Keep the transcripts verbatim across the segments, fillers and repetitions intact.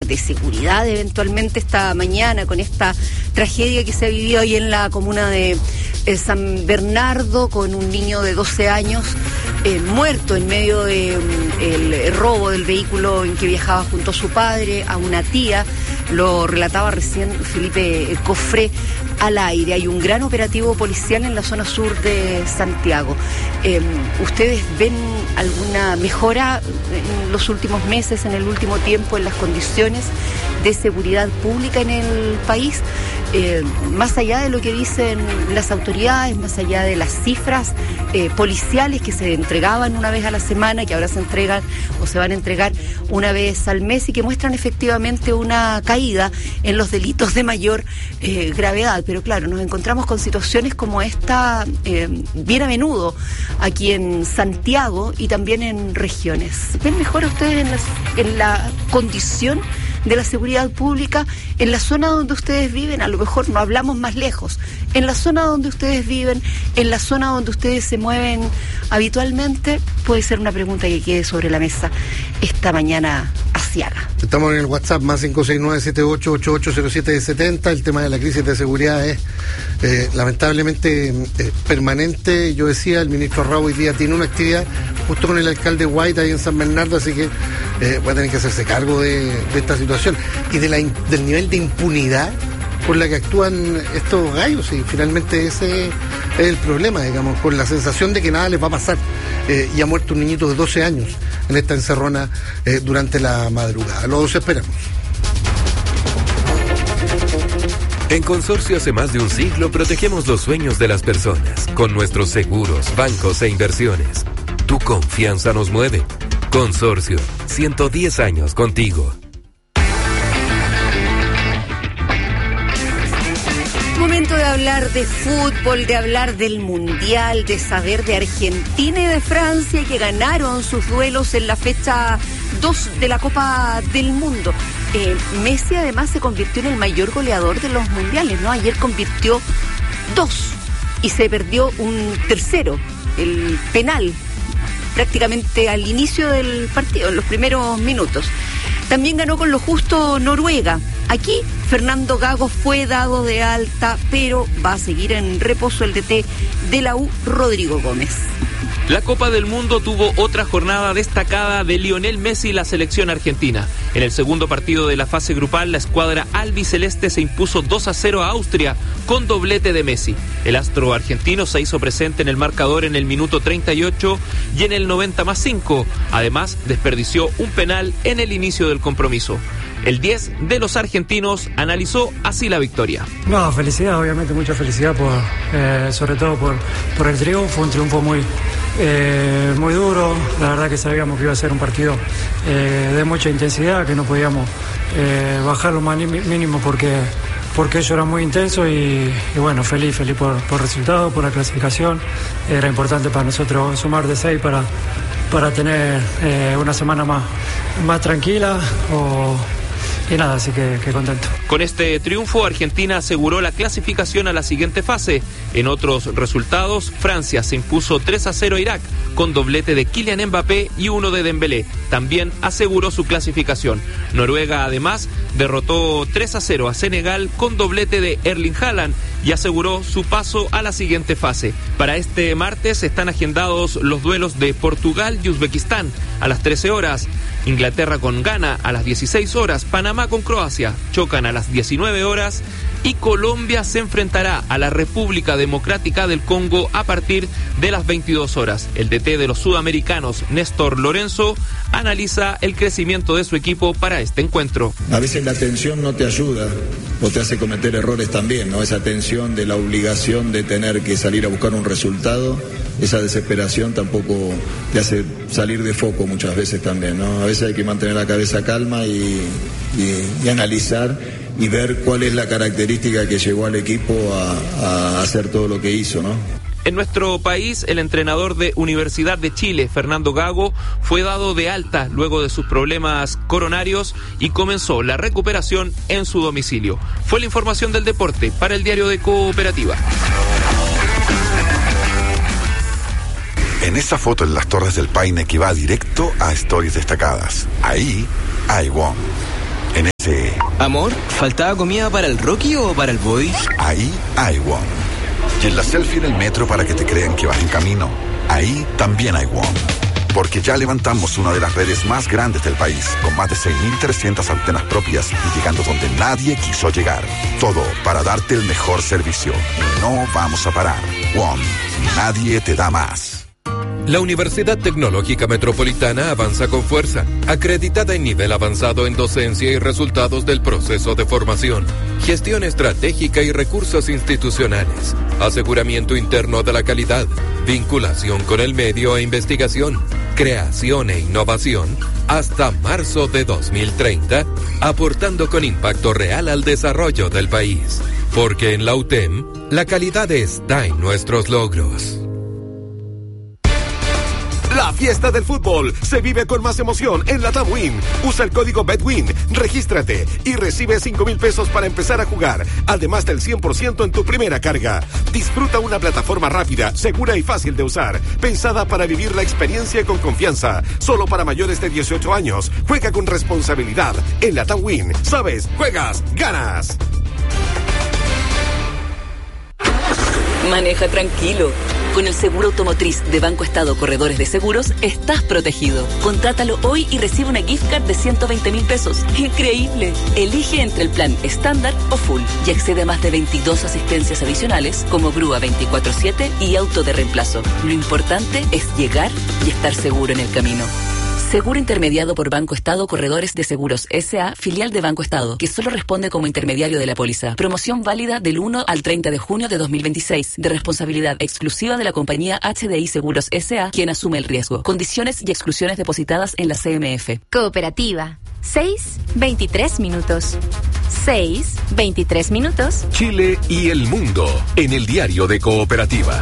de seguridad eventualmente esta mañana con esta tragedia que se ha vivido ahí en la comuna de eh, San Bernardo, con un niño de doce años eh, muerto en medio del de, um, robo del vehículo en que viajaba junto a su padre, a una tía. Lo relataba recién Felipe Cofré al aire. Hay un gran operativo policial en la zona sur de Santiago. Eh, ¿Ustedes ven alguna mejora en los últimos meses, en el último tiempo, en las condiciones de seguridad pública en el país? Eh, más allá de lo que dicen las autoridades, más allá de las cifras eh, policiales que se entregaban una vez a la semana, que ahora se entregan o se van a entregar una vez al mes y que muestran efectivamente una caída en los delitos de mayor eh, gravedad. Pero claro, nos encontramos con situaciones como esta eh, bien a menudo aquí en Santiago y también en regiones. ¿Ven mejor ustedes en, las, en la condición de la seguridad pública en la zona donde ustedes viven? A lo mejor no hablamos más lejos, en la zona donde ustedes viven, en la zona donde ustedes se mueven habitualmente. Puede ser una pregunta que quede sobre la mesa esta mañana asiaga. Estamos en el WhatsApp más cinco seis nueve siete ocho ocho ocho cero siete siete cero. El tema de la crisis de seguridad es eh, lamentablemente eh, permanente. Yo decía, el ministro Raúl hoy día tiene una actividad justo con el alcalde White ahí en San Bernardo, así que eh, va a tener que hacerse cargo de, de esta situación y de la, del nivel de impunidad por la que actúan estos gallos, y finalmente ese es el problema, digamos, con la sensación de que nada les va a pasar. Eh, y ha muerto un niñito de doce años en esta encerrona eh, durante la madrugada. Los esperamos. En Consorcio hace más de un siglo protegemos los sueños de las personas con nuestros seguros, bancos e inversiones. Tu confianza nos mueve. Consorcio, ciento diez años contigo. Momento de hablar de fútbol, de hablar del Mundial, de saber de Argentina y de Francia, que ganaron sus duelos en la fecha dos de la Copa del Mundo. Eh, Messi además se convirtió en el mayor goleador de los mundiales, ¿no? Ayer convirtió dos y se perdió un tercero, el penal, prácticamente al inicio del partido, en los primeros minutos. También ganó con lo justo Noruega. Aquí Fernando Gago fue dado de alta, pero va a seguir en reposo el D T de la U, Rodrigo Gómez. La Copa del Mundo tuvo otra jornada destacada de Lionel Messi y la selección argentina. En el segundo partido de la fase grupal, la escuadra albiceleste se impuso dos a cero a Austria con doblete de Messi. El astro argentino se hizo presente en el marcador en el minuto treinta y ocho y en el noventa más cinco. Además, desperdició un penal en el inicio del compromiso. El diez de los argentinos analizó así la victoria. No, felicidad, obviamente, mucha felicidad, por, eh, sobre todo por, por el triunfo, un triunfo muy, eh, muy duro. La verdad que sabíamos que iba a ser un partido eh, de mucha intensidad, que no podíamos eh, bajar lo más mínimo porque, porque ello era muy intenso y, y bueno, feliz, feliz por, por el resultado, por la clasificación. Era importante para nosotros sumar de seis para, para tener eh, una semana más, más tranquila o... Y nada, así que, que contento. Con este triunfo, Argentina aseguró la clasificación a la siguiente fase. En otros resultados, Francia se impuso tres a cero a Irak, con doblete de Kylian Mbappé y uno de Dembélé. También aseguró su clasificación. Noruega, además, derrotó tres a cero a Senegal con doblete de Erling Haaland y aseguró su paso a la siguiente fase. Para este martes están agendados los duelos de Portugal y Uzbekistán a las trece horas. Inglaterra con Ghana a las dieciséis horas, Panamá con Croacia chocan a las diecinueve horas y Colombia se enfrentará a la República Democrática del Congo a partir de las veintidós horas. El D T de los sudamericanos, Néstor Lorenzo, analiza el crecimiento de su equipo para este encuentro. A veces la tensión no te ayuda o te hace cometer errores también, ¿no? Esa tensión de la obligación de tener que salir a buscar un resultado, esa desesperación tampoco te hace salir de foco muchas veces también, ¿no? A veces hay que mantener la cabeza calma y, y, y analizar y ver cuál es la característica que llevó al equipo a, a hacer todo lo que hizo, ¿no? En nuestro país, el entrenador de Universidad de Chile, Fernando Gago, fue dado de alta luego de sus problemas coronarios y comenzó la recuperación en su domicilio. Fue la información del deporte para el Diario de Cooperativa. En esa foto en las Torres del Paine que va directo a Stories Destacadas, ahí hay Wong. En ese... Amor, ¿faltaba comida para el Rocky o para el Body? Ahí hay WOM. Y en la selfie en el metro para que te crean que vas en camino. Ahí también hay WOM. Porque ya levantamos una de las redes más grandes del país, con más de seis mil trescientas antenas propias y llegando donde nadie quiso llegar. Todo para darte el mejor servicio. Y no vamos a parar. WOM. Nadie te da más. La Universidad Tecnológica Metropolitana avanza con fuerza, acreditada en nivel avanzado en docencia y resultados del proceso de formación, gestión estratégica y recursos institucionales, aseguramiento interno de la calidad, vinculación con el medio e investigación, creación e innovación, hasta marzo de dos mil treinta, aportando con impacto real al desarrollo del país. Porque en la U T E M, la calidad está en nuestros logros. La fiesta del fútbol se vive con más emoción en la TAMWIN. Usa el código BETWIN, regístrate y recibe cinco mil pesos para empezar a jugar, además del cien por ciento en tu primera carga. Disfruta una plataforma rápida, segura y fácil de usar, pensada para vivir la experiencia con confianza. Solo para mayores de dieciocho años. Juega con responsabilidad. En la TAMWIN, sabes, juegas, ganas. Maneja tranquilo. Con el seguro automotriz de Banco Estado Corredores de Seguros, estás protegido. Contrátalo hoy y recibe una gift card de ciento veinte mil pesos. ¡Increíble! Elige entre el plan estándar o full y accede a más de veintidós asistencias adicionales como grúa veinticuatro siete y auto de reemplazo. Lo importante es llegar y estar seguro en el camino. Seguro intermediado por Banco Estado Corredores de Seguros S A, filial de Banco Estado, que solo responde como intermediario de la póliza. Promoción válida del uno al treinta de junio de dos mil veintiséis, de responsabilidad exclusiva de la compañía H D I Seguros S A, quien asume el riesgo. Condiciones y exclusiones depositadas en la C M F. Cooperativa. seis, veintitrés minutos. seis, veintitrés minutos. Chile y el mundo en el diario de Cooperativa.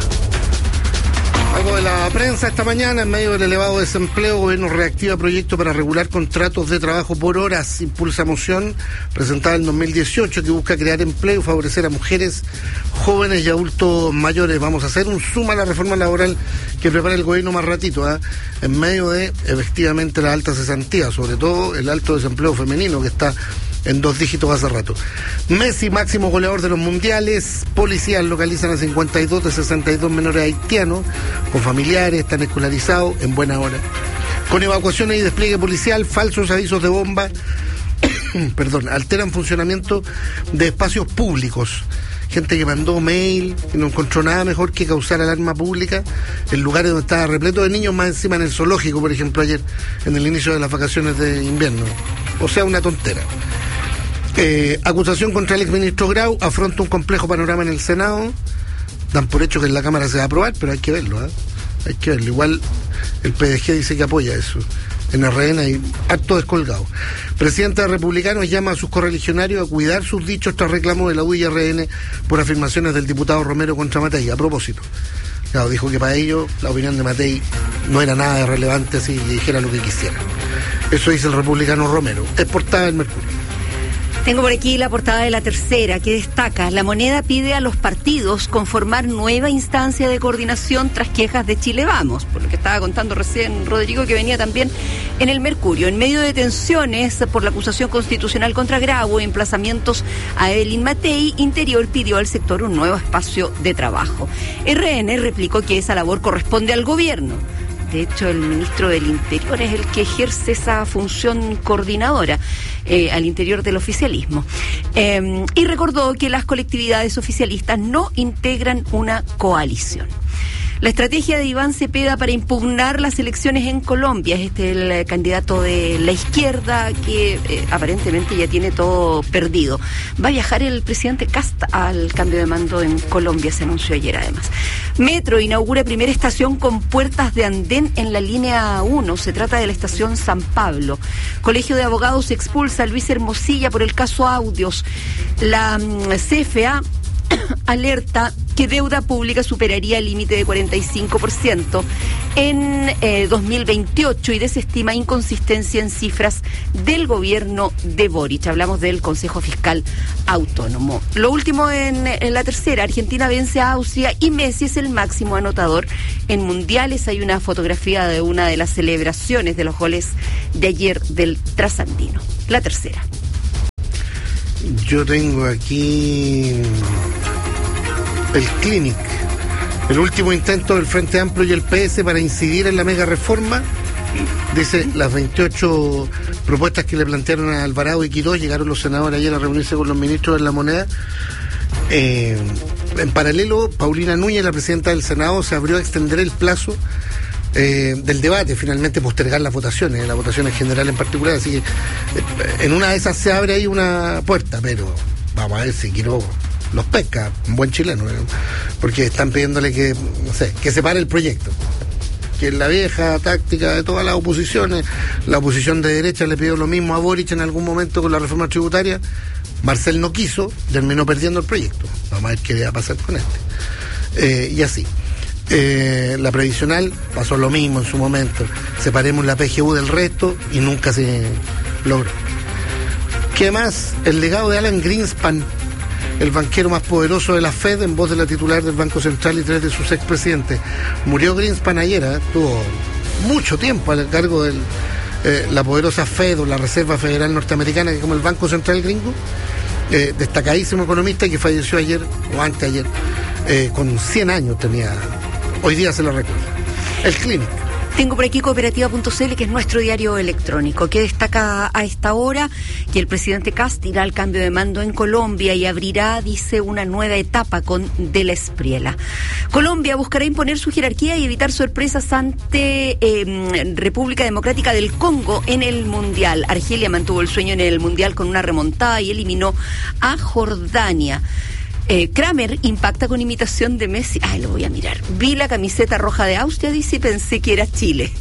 Algo de la prensa esta mañana, en medio del elevado desempleo, gobierno reactiva proyecto para regular contratos de trabajo por horas. Impulsa moción presentada en dos mil dieciocho que busca crear empleo y favorecer a mujeres, jóvenes y adultos mayores. Vamos a hacer un suma a la reforma laboral que prepara el gobierno más ratito, ¿eh? En medio de, efectivamente, la alta cesantía, sobre todo el alto desempleo femenino que está en dos dígitos hace rato. Messi, máximo goleador de los mundiales. Policías localizan a cincuenta y dos de sesenta y dos menores haitianos con familiares, están escolarizados en buena hora. Con evacuaciones y despliegue policial, falsos avisos de bomba, perdón, alteran funcionamiento de espacios públicos. Gente que mandó mail y no encontró nada mejor que causar alarma pública en lugares donde estaba repleto de niños, más encima en el zoológico, por ejemplo, ayer, en el inicio de las vacaciones de invierno. O sea, una tontera. Eh, acusación contra el exministro Grau, afronta un complejo panorama en el Senado. Dan por hecho que en la Cámara se va a aprobar, pero hay que verlo, ¿eh? Hay que verlo. Igual el P D G dice que apoya eso. En R N hay harto descolgado. Presidente de Republicanos llama a sus correligionarios a cuidar sus dichos tras reclamo de la U y R N por afirmaciones del diputado Romero contra Matei. A propósito, claro, dijo que para ellos la opinión de Matei no era nada de relevante si dijera lo que quisiera. Eso dice el republicano Romero. Es portada del Mercurio. Tengo por aquí la portada de La Tercera, que destaca: La Moneda pide a los partidos conformar nueva instancia de coordinación tras quejas de Chile Vamos, por lo que estaba contando recién Rodrigo, que venía también en el Mercurio. En medio de tensiones por la acusación constitucional contra Grau y emplazamientos a Evelyn Matei, Interior pidió al sector un nuevo espacio de trabajo. R N replicó que esa labor corresponde al gobierno. De hecho, el ministro del Interior es el que ejerce esa función coordinadora eh, al interior del oficialismo. Eh, y recordó que las colectividades oficialistas no integran una coalición. La estrategia de Iván Cepeda para impugnar las elecciones en Colombia. Este es el candidato de la izquierda que eh, aparentemente ya tiene todo perdido. Va a viajar el presidente Kast al cambio de mando en Colombia, se anunció ayer además. Metro inaugura primera estación con puertas de andén en la línea uno. Se trata de la estación San Pablo. Colegio de Abogados expulsa a Luis Hermosilla por el caso Audios. La um, C F A alerta que deuda pública superaría el límite de cuarenta y cinco por ciento en eh, dos mil veintiocho y desestima inconsistencia en cifras del gobierno de Boric. Hablamos del Consejo Fiscal Autónomo. Lo último en, en La Tercera: Argentina vence a Austria y Messi es el máximo anotador en mundiales. Hay una fotografía de una de las celebraciones de los goles de ayer del trasandino. La Tercera. yo tengo aquí el Clinic, el último intento del Frente Amplio y el P S para incidir en la mega reforma. Dice, las veintiocho propuestas que le plantearon a Alvarado y Quirós, llegaron los senadores ayer a reunirse con los ministros de la moneda. Eh, en paralelo, Paulina Núñez, la presidenta del Senado, se abrió a extender el plazo eh, del debate, finalmente postergar las votaciones, las votaciones generales en particular, así que eh, en una de esas se abre ahí una puerta, pero vamos a ver si Quirós los pesca, un buen chileno, ¿no? Porque están pidiéndole que, no sé, que se pare el proyecto. Que es la vieja táctica de todas las oposiciones. La oposición de derecha le pidió lo mismo a Boric en algún momento con la reforma tributaria. Marcel no quiso, terminó perdiendo el proyecto. Vamos a ver qué va a pasar con este. Eh, y así. Eh, la previsional pasó lo mismo en su momento. Separemos la P G U del resto y nunca se logró. ¿Qué más? El legado de Alan Greenspan, el banquero más poderoso de la Fed, en voz de la titular del Banco Central y tres de sus expresidentes. Murió Greenspan ayer, ¿eh? Tuvo mucho tiempo al cargo de eh, la poderosa Fed o la Reserva Federal Norteamericana, que es como el Banco Central gringo, eh, destacadísimo economista que falleció ayer o anteayer, eh, con cien años tenía, hoy día se lo recuerda. El Clinic. Tengo por aquí cooperativa punto c l, que es nuestro diario electrónico, que destaca a esta hora que el presidente Kast irá al cambio de mando en Colombia y abrirá, dice, una nueva etapa con De la Espriella. Colombia buscará imponer su jerarquía y evitar sorpresas ante eh, República Democrática del Congo en el Mundial. Argelia mantuvo el sueño en el Mundial con una remontada y eliminó a Jordania. Eh, Kramer impacta con imitación de Messi. Ay, lo voy a mirar. Vi la camiseta roja de Austria, dice, y pensé que era Chile.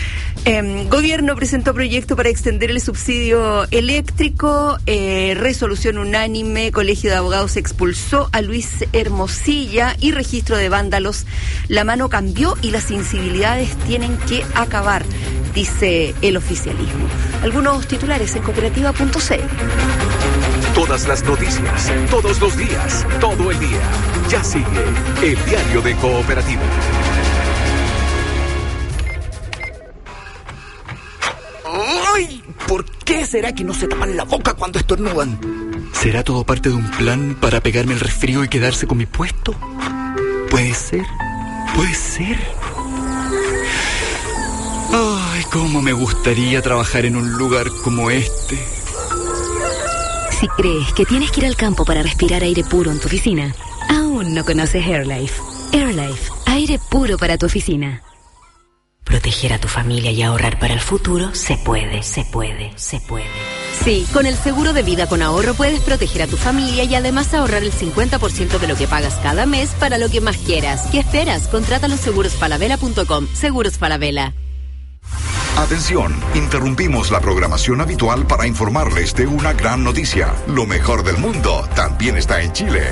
Eh, gobierno presentó proyecto para extender el subsidio eléctrico. Eh, resolución unánime. Colegio de Abogados expulsó a Luis Hermosilla. Y registro de vándalos. La mano cambió y las incivilidades tienen que acabar, dice el oficialismo. Algunos titulares en cooperativa punto c l. Todas las noticias, todos los días, todo el día. Ya sigue el diario de Cooperativa. ¡Ay! ¿Por qué será que no se tapan la boca cuando estornudan? ¿Será todo parte de un plan para pegarme el resfrío y quedarse con mi puesto? ¿Puede ser? ¿Puede ser? Ay, cómo me gustaría trabajar en un lugar como este. Si crees que tienes que ir al campo para respirar aire puro en tu oficina, aún no conoces AirLife. AirLife, aire puro para tu oficina. Proteger a tu familia y ahorrar para el futuro se puede, se puede, se puede. Sí, con el seguro de vida con ahorro puedes proteger a tu familia y además ahorrar el cincuenta por ciento de lo que pagas cada mes para lo que más quieras. ¿Qué esperas? Contrátalo en seguros falabella punto com. Seguros Falabella. Atención, interrumpimos la programación habitual para informarles de una gran noticia. Lo mejor del mundo también está en Chile.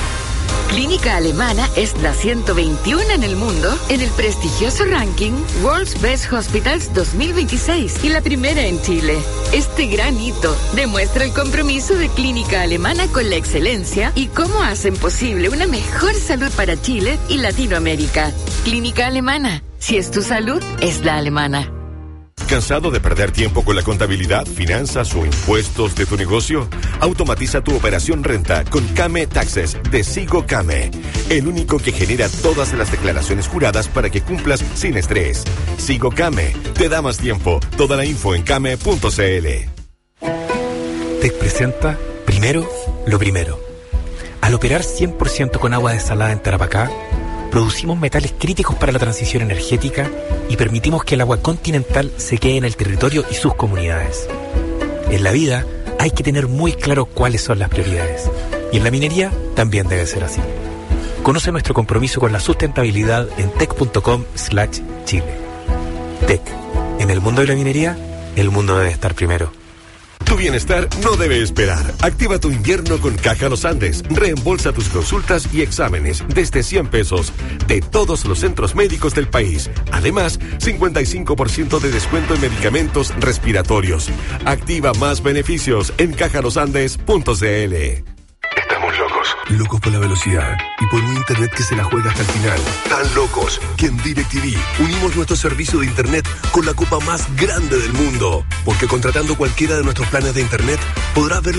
Clínica Alemana es la ciento veintiuno en el mundo en el prestigioso ranking World's Best Hospitals dos mil veintiséis y la primera en Chile. Este gran hito demuestra el compromiso de Clínica Alemana con la excelencia y cómo hacen posible una mejor salud para Chile y Latinoamérica. Clínica Alemana, si es tu salud, es la alemana. ¿Cansado de perder tiempo con la contabilidad, finanzas o impuestos de tu negocio? Automatiza tu operación renta con Came Taxes de Sigo Came, el único que genera todas las declaraciones juradas para que cumplas sin estrés. Sigo Came te da más tiempo. Toda la info en came punto c l. T E C presenta Primero lo Primero. Al operar cien por ciento con agua desalada en Tarapacá, producimos metales críticos para la transición energética y permitimos que el agua continental se quede en el territorio y sus comunidades. En la vida hay que tener muy claro cuáles son las prioridades. Y en la minería también debe ser así. Conoce nuestro compromiso con la sustentabilidad en tec punto com slash chile. T E C. En el mundo de la minería, el mundo debe estar primero. Tu bienestar no debe esperar. Activa tu invierno con Caja Los Andes. Reembolsa tus consultas y exámenes desde cien pesos de todos los centros médicos del país. Además, cincuenta y cinco por ciento de descuento en medicamentos respiratorios. Activa más beneficios en caja los andes punto c l. Estamos locos. Locos por la velocidad y por un internet que se la juega hasta el final. Tan locos que en DirecTV unimos nuestro servicio de internet con la copa más grande del mundo. Porque contratando cualquiera de nuestros planes de internet podrás ver